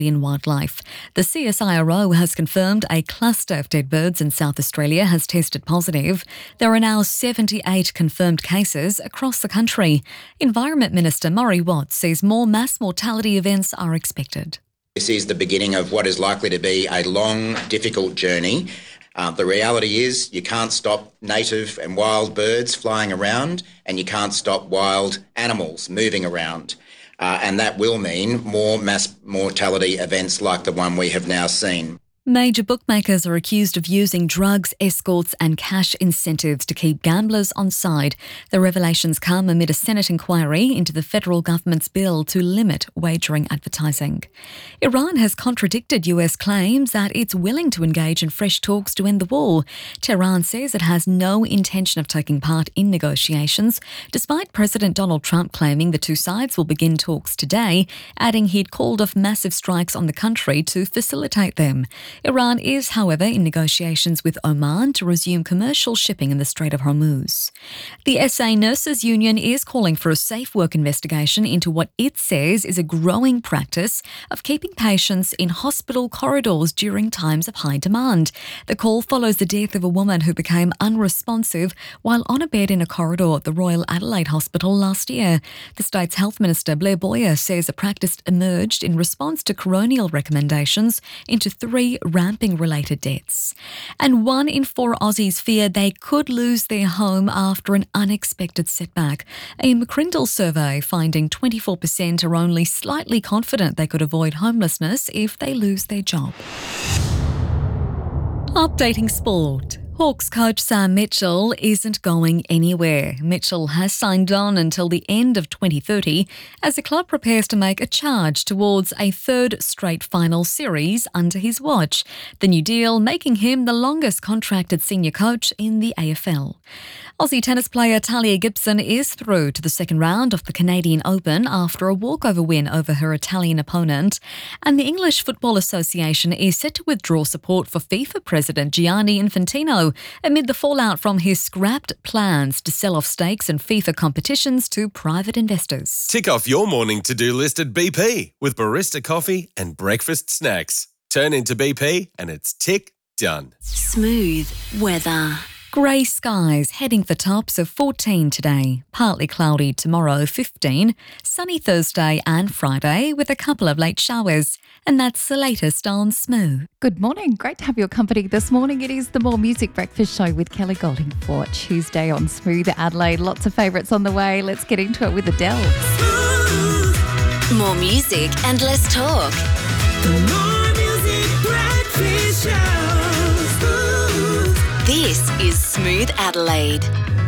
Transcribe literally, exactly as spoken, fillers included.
in wildlife. The C S I R O has confirmed a cluster of dead birds in South Australia has tested positive. There are now seventy-eight confirmed cases across the country. Environment Minister Murray Watt says more mass mortality events are expected. This is the beginning of what is likely to be a long, difficult journey. Uh, the reality is you can't stop native and wild birds flying around, and you can't stop wild animals moving around. Uh, and that will mean more mass mortality events like the one we have now seen. Major bookmakers are accused of using drugs, escorts and cash incentives to keep gamblers on side. The revelations come amid a Senate inquiry into the federal government's bill to limit wagering advertising. Iran has contradicted U S claims that it's willing to engage in fresh talks to end the war. Tehran says it has no intention of taking part in negotiations, despite President Donald Trump claiming the two sides will begin talks today, adding he'd called off massive strikes on the country to facilitate them. Iran is, however, in negotiations with Oman to resume commercial shipping in the Strait of Hormuz. The S A Nurses Union is calling for a safe work investigation into what it says is a growing practice of keeping patients in hospital corridors during times of high demand. The call follows the death of a woman who became unresponsive while on a bed in a corridor at the Royal Adelaide Hospital last year. The state's Health Minister, Blair Boyer, says the practice emerged in response to coronial recommendations into three ramping-related deaths. And one in four Aussies fear they could lose their home after an unexpected setback. A McCrindle survey finding twenty-four percent are only slightly confident they could avoid homelessness if they lose their job. Updating sport. Hawks coach Sam Mitchell isn't going anywhere. Mitchell has signed on until the end of twenty thirty as the club prepares to make a charge towards a third straight final series under his watch. The new deal making him the longest contracted senior coach in the A F L. Aussie tennis player Talia Gibson is through to the second round of the Canadian Open after a walkover win over her Italian opponent. And the English Football Association is set to withdraw support for FIFA President Gianni Infantino amid the fallout from his scrapped plans to sell off stakes in FIFA competitions to private investors. Tick off your morning to-do list at B P with barista coffee and breakfast snacks. Turn into B P and it's tick done. Smooth weather. Grey skies heading for tops of fourteen today, partly cloudy tomorrow fifteen, sunny Thursday and Friday with a couple of late showers. And that's the latest on Smooth. Good morning. Great to have your company this morning. It is the More Music Breakfast Show with Kelly Golding for Tuesday on Smooth Adelaide. Lots of favourites on the way. Let's get into it with Adele. More music and less talk. The More Music Breakfast Show. This is Smooth Adelaide.